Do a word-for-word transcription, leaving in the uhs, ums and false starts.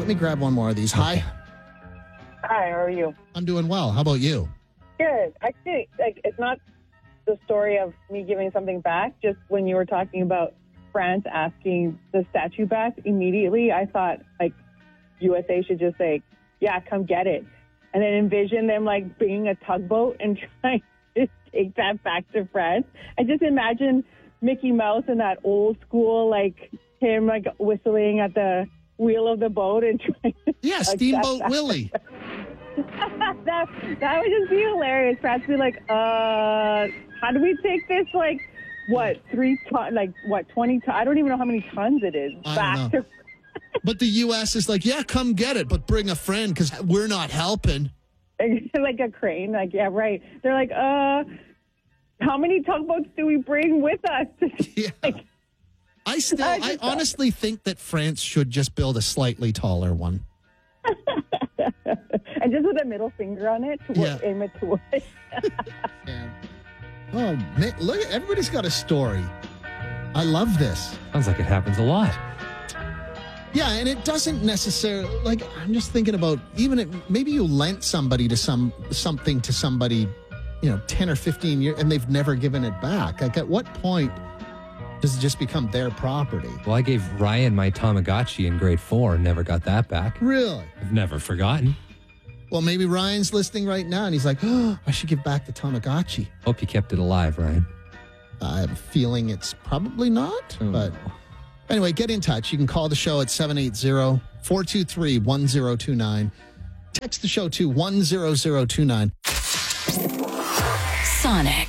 let me grab one more of these. Hi. Hi, how are you? I'm doing well. How about you? Good. Actually, like, it's not the story of me giving something back. Just when you were talking about France asking the statue back immediately, I thought, like, U S A should just say, yeah, come get it. And then envision them, like, bringing a tugboat and trying to take that back to France. I just imagine Mickey Mouse in that old school, like, him, like, whistling at the wheel of the boat and trying to... Yeah, Steamboat Willie. that, that would just be hilarious. France be like, uh, how do we take this, like, what, three ton, like, what, twenty tons? I don't even know how many tons it is. I back don't know. to... But the U S is like, yeah, come get it, but bring a friend because we're not helping. Like a crane. Like, yeah, right. They're like, uh, how many tugboats do we bring with us? Yeah. Like, I still, I I just- honestly think that France should just build a slightly taller one. and just with a middle finger on it to Yeah. aim it towards. Oh, man, look, everybody's got a story. I love this. Sounds like it happens a lot. Yeah, and it doesn't necessarily, like, I'm just thinking about, even if maybe you lent somebody to some, something to somebody, you know, ten or fifteen years, and they've never given it back. Like, at what point does it just become their property? Well, I gave Ryan my Tamagotchi in grade four and never got that back. Really? I've never forgotten. Well, maybe Ryan's listening right now, and he's like, oh, I should give back the Tamagotchi. Hope you kept it alive, Ryan. I have a feeling it's probably not, Oh. but anyway, get in touch. You can call the show at seven eight zero, four two three, one zero two nine. Text the show to one zero zero two nine. Sonic.